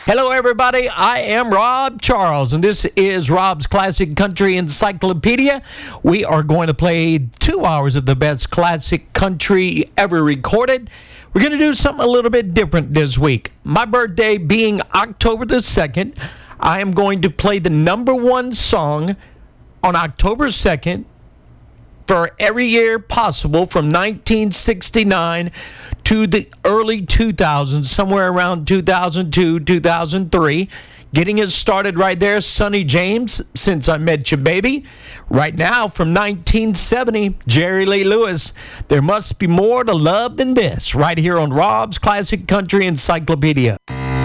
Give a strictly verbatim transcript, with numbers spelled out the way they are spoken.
Hello, everybody. I am Rob Charles, and this is Rob's Classic Country Encyclopedia. We are going to play two hours of the best classic country ever recorded. We're going to do something a little bit different this week. My birthday being October the second, I am going to play the number one song on October second for every year possible from nineteen sixty-nine to the early two thousands, somewhere around two thousand two, two thousand three. Getting us started right there, Sonny James, Since I Met You Baby. Right now, from nineteen seventy, Jerry Lee Lewis, There Must Be More to Love Than This, right here on Rob's Classic Country Encyclopedia.